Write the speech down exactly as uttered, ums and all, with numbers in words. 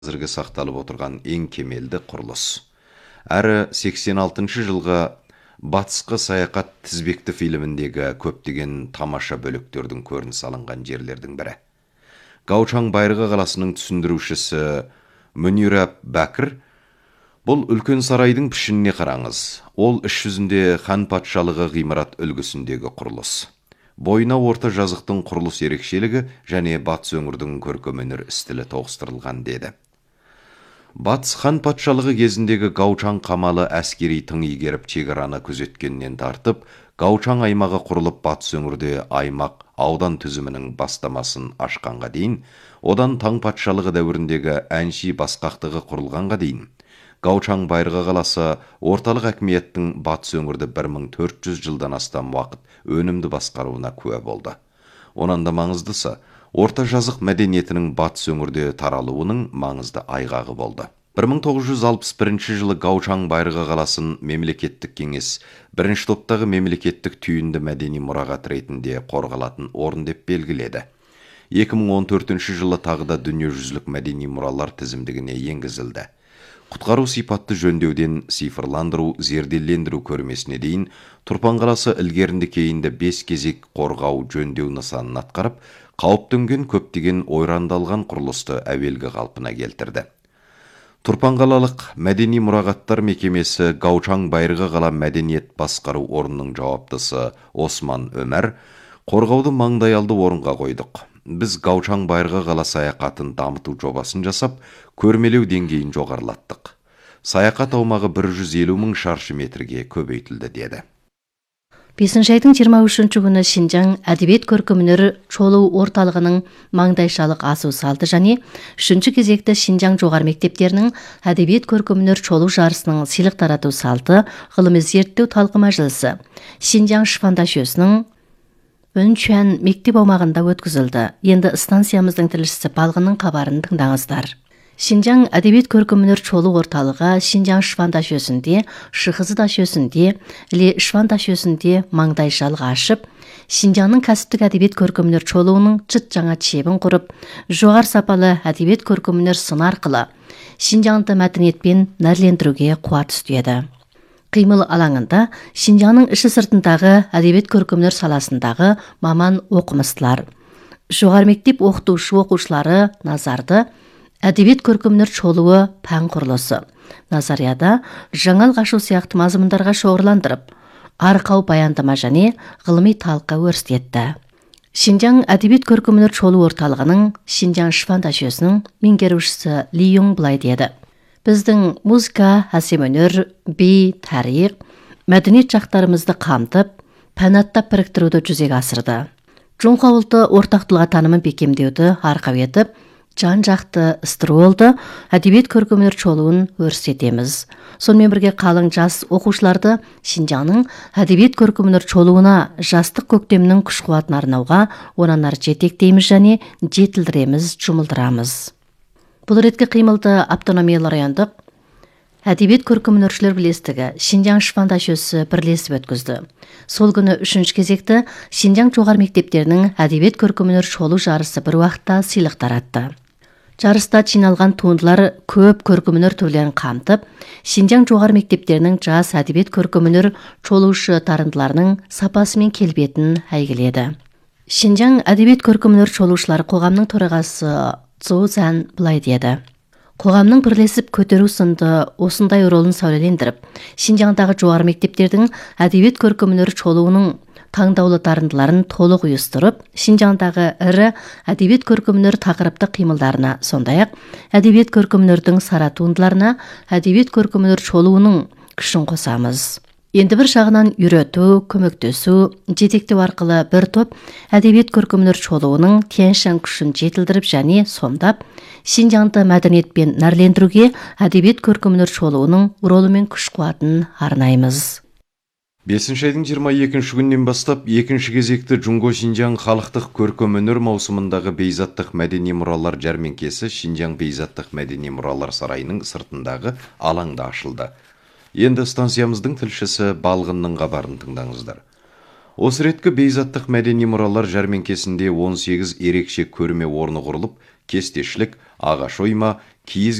қазіргі сақталып отырған ең кемелді құрылыс. Әрі сексен алтыншы жылғы Батысқы саяхат тізбекті фильміндегі көптеген тамаша бөліктердің көрініс алынған жерлердің бірі. Гаучан Байырғы қаласының түсіндірушісі Мөнира Бәкір: бұл үлкен сарайдың пішініне қараңыз. Ол іс жүзінде хан патшалығы ғимарат үлгісіндегі құрылыс. Бойына орта жазықтың құрылыс ерекшелігі және батыс өңірдің көркемөнер стилі тоғыстырылған деді. Батыс хан патшалығы кезіндегі Гаучан қамалы әскери тың игеріп шекараны күзеткеннен тартып, Гаучан аймағы құрылып батыс өңірде аймақ аудан түзімінің бастамасын ашқанға дейін, одан таң патшалығы дәуіріндегі әнши басқақтығы құрылғанға дейін, Гаучан Байырғы қаласы орталық әкіметтің батыс өңірді бір мың төрт жүз жылдан астам уақыт өнімді басқаруына куә болды. Онан да маңыздысы, орта жазық мәдениетінің батыс өңірде таралуының маңызды айғағы болды. бір мың тоғыз жүз алпыс бірінші жылы Гаучан Байырғы қаласын мемлекеттік кеңес бірінші топтағы мемлекеттік түйінді мәдени мұрағат ретінде қорғалатын орын деп белгіледі. екі мың он төртінші жылы тағы да дүниежүзілік мәдени мұралар тізімдігіне енгізілді. Құтқару сипатты жөндеуден цифрландыру, зерделендіру көрмесіне дейін Тұрпан қаласы ілгерінді кейінді бес кезек қорғау жөндеу нысанын атқарып, қауіп төнген көптеген ойрандалған құрылысты әуелгі қалпына келтірді. Тұрпан қалалық мәдени мұрағаттар мекемесі Гаучан Байырғы қала мәдениет басқару орнының жауаптысы Осман Өмәр: қорғауды маңдайалды орынға қойдық. Біз Гаучан Байырғы қала саяхатын дамыту жобасын жасап, көрмелеу деңгейін жоғарылаттық. Саяхат аумағы бір жүз елу мың шаршы метрге көбейтілді деді. бесінші айдың жиырма үшінші күні Шинжаң әдебиет көркемөнер шолу орталығының маңдайшалық асу салты және үшінші кезекті Шинжаң жоғары мектептерінің әдебиет көркемөнер шолу жарысының сыйлық тарату салты ғылыми зерттеу талқы мәжілісі Шинжаң шифандашөсінің Өнчуан мектеп аумағында өткізілді. Енді станциямыздың тілшісі Балғынның хабарын тыңдаңыздар. Шинжаң әдебиет көркемөнер шолу орталығы Шинжаң шифандашөсінде, Шықызы дашөсінде, Ле шифандашөсінде маңдайшалық ашып, Шинжаңның кәсіптік әдебиет көркемөнер шолуының жыт жаңа чебін құрып, жоғар сапалы әдебиет көркемөнер сын арқылы Шинжаңды мәдениетпен нәрлендіруге қуат үстеді. Қимыл алаңында Шинжаңның іші сыртындағы әдебиет көркемөнер саласындағы маман оқымыстылар, жоғары мектеп оқытушы оқушылары назарды әдебиет көркемөнер шолуы пән құрылысы назарияда жаңал қашу сияқты мазмұндарға шоғырландырып, арқау баяндама және ғылыми талқы өрістетті. Шинжаң әдебиет көркемөнер шолу орталығының Шинжаң шифандашөсінің меңгерушісі Ли Юң былай деді: біздің музыка, әсем өнер, би, тарих, мәдениет жақтарымызды қамтып, пән аттап біріктіруді жүзеге асырды. Жоңқа ұлты ортақтылға танымын бекемдеуді арқау етіп, жан-жақты ыстыру болды, әдебиет көркемөнер шолуын өрістетеміз. Сонымен бірге қалың жас оқушыларды Шинжаңның әдебиет көркемөнер шолуына жастық көктемнің күш-қуатын арнауға онан ары жетектейміз және жетілдіреміз, жұмылдырамыз. Бұл ретке қимылды автономиялы райондық әдебиет көркемөнершілер бірлестігі Шинжаң шифандашөсі бірлесіп өткізді. Сол күні үшінші кезекті Шинжаң жоғары мектептерінің әдебиет көркемөнер шолу жарысы бір уақытта сыйлық таратты. Жарыста жиналған туындылар көп көркемөнер түрлерін қамтып, Шинжаң жоғары мектептерінің жас әдебиет көркемөнер шолушы тарындыларының сапасы мен келбетін әйгіледі. Шинжаң әдебиет көркемөнер шолушылары қоғамның төрағасы Цу Зән былай деді: қоғамның бірлесіп көтеру сынды осындай ролын сәулелендіріп, Шинжаңдағы жоғары мектептердің әдебиет көркемөнер шолуының таңдаулы дарындыларын толық ұйыстырып, Шинжаңдағы ірі әдебиет көркемөнер тақырыпты қимылдарына, сондай-ақ әдебиет көркемөнердің сара туындыларына әдебиет көркемөнер шолуының күшін қосамыз. Енді бір жағынан үйрету, көмектесу, жетектеу арқылы бір топ әдебиет көркемөнер шолуының тянь-шань күшін жетілдіріп және сомдап, Шинжаңды мәдениетпен нәрлендіруге әдебиет көркемөнер шолуының ролы мен күш-қуатын арнаймыз. бесінші айдың жиырма екінші күннен бастап екінші кезекті Джунго Шинжаң халықтық көркемөнер маусымындағы бейзаттық мәдени мұралар жәрмеңкесі Шинжаң бейзаттық мәдени мұралар сарайының сыртындағы алаңда ашылды. Енді станциямыздың тілшісі Балғынның хабарын тыңдаңыздар. Осы реткі бейзаттық мәдени мұралар жәрмеңкесінде он сегіз ерекше көрме орны құрылып, кестешілік, ағаш ойма, киіз